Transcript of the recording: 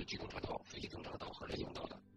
聚空车道、飞机增程道和人行道的